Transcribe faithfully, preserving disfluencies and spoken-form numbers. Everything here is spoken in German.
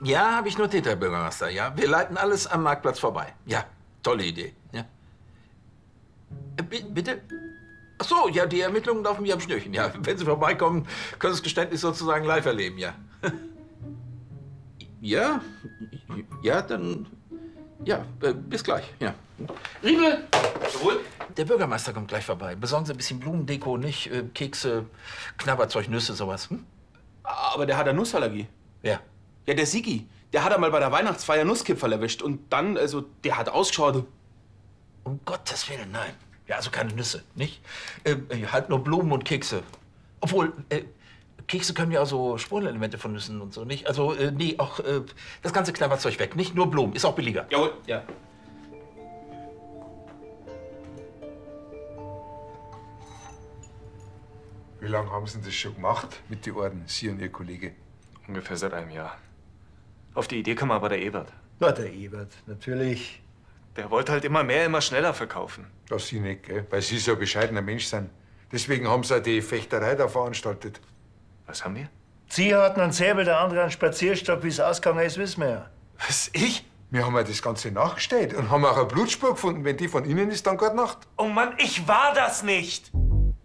Ja, habe ich notiert, Herr Bürgermeister. Ja, wir leiten alles am Marktplatz vorbei. Ja, tolle Idee. Ja. Äh, bitte? Ach so, ja, die Ermittlungen laufen wie am Schnürchen. Ja, wenn Sie vorbeikommen, können Sie das Geständnis sozusagen live erleben, ja. Ja, ja, dann, ja, äh, bis gleich, ja. Riebel! Jawohl. Der Bürgermeister kommt gleich vorbei. Besorgen Sie ein bisschen Blumendeko, nicht? Äh, Kekse, Knabberzeug, Nüsse, sowas. Hm? Aber der hat eine Nussallergie. Wer? Ja, der Sigi. Der hat einmal bei der Weihnachtsfeier Nusskipferl erwischt. Und dann, also, der hat ausgeschaut. Um Gottes Willen, nein. Ja, also keine Nüsse, nicht? Äh, halt nur Blumen und Kekse. Obwohl, äh, Kekse können ja auch so Spurenelemente von Nüssen und so, nicht? Also, äh, nee, auch äh, das ganze Knabberzeug weg, nicht? Nur Blumen, ist auch billiger. Jawohl, ja. Wie lange haben Sie das schon gemacht mit den Orden, Sie und Ihr Kollege? Ungefähr seit einem Jahr. Auf die Idee kam aber der Ebert. Na, der Ebert, natürlich. Der wollte halt immer mehr, immer schneller verkaufen. Das Sie nicht, gell? Weil Sie so ein bescheidener Mensch sind. Deswegen haben Sie auch die Fechterei da veranstaltet. Was haben wir? Sie hatten einen Säbel, der andere einen Spazierstab. Wie es ausgegangen ist, wissen wir ja. Was, ich? Wir haben ja das Ganze nachgestellt und haben auch eine Blutspur gefunden. Wenn die von Ihnen ist, dann Gute Nacht. Oh Mann, ich war das nicht!